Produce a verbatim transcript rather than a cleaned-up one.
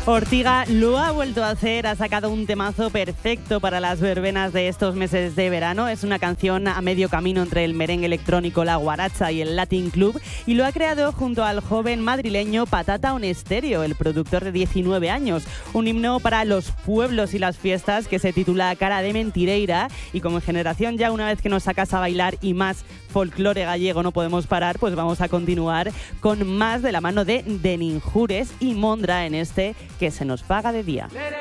Ortiga lo ha vuelto a hacer, ha sacado un temazo perfecto para las verbenas de estos meses de verano. Es una canción a medio camino entre el merengue electrónico, la guaracha y el Latin Club, y lo ha creado junto al joven madrileño Patata On Stereo, el productor de diecinueve años. Un himno para los pueblos y las fiestas que se titula Cara de Mentireira, y como generación ya una vez que nos sacas a bailar y más folclore gallego no podemos parar, pues vamos a continuar con más de la mano de De Ninjures y Mondra en este Que se nos paga de día.